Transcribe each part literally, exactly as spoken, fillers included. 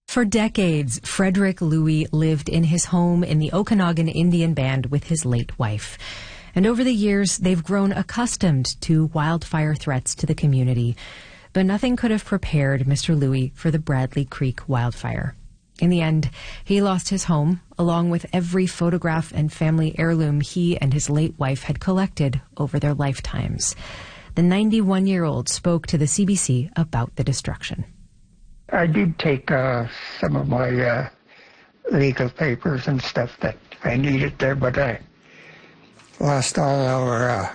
For decades, Frederick Louis lived in his home in the Okanagan Indian Band with his late wife. And over the years, they've grown accustomed to wildfire threats to the community. But nothing could have prepared Mister Louis for the Bradley Creek wildfire. In the end, he lost his home, along with every photograph and family heirloom he and his late wife had collected over their lifetimes. The ninety-one-year-old spoke to the C B C about the destruction. I did take uh, some of my uh, legal papers and stuff that I needed there, but I lost all our uh,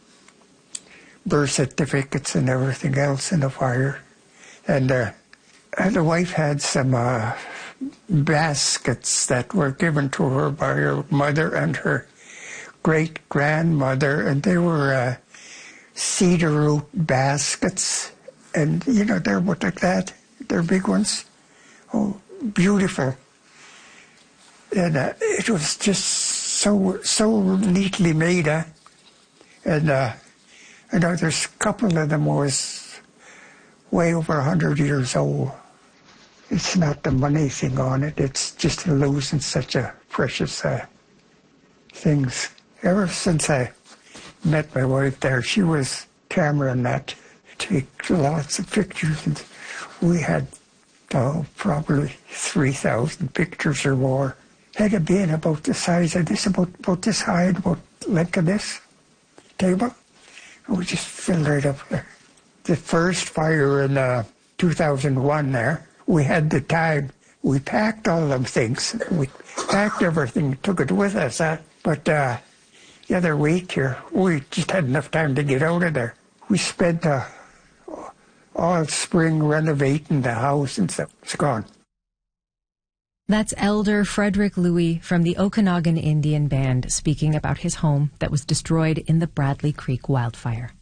birth certificates and everything else in the fire. And uh, the wife had some uh, baskets that were given to her by her mother and her great-grandmother, and they were uh, cedar root baskets. And, you know, they're what like that. They're big ones. Oh, beautiful. And uh, it was just so so neatly made. Uh, and uh, I know there's a couple of them was way over a hundred years old. It's not the money thing on it. It's just losing such a precious uh, things. Ever since I met my wife there, she was camera nut. Take lots of pictures, and we had oh, probably three thousand pictures or more. Had it been about the size of this, about, about this high, about length of this table, and we just filled right up there. The first fire in uh, two thousand one there, we had the time. We packed all them things. We packed everything, took it with us. Uh, but uh, the other week here, we just had enough time to get out of there. We spent uh, all spring renovating the house and stuff. It's gone. That's Elder Frederick Louis from the Okanagan Indian Band speaking about his home that was destroyed in the Bradley Creek wildfire.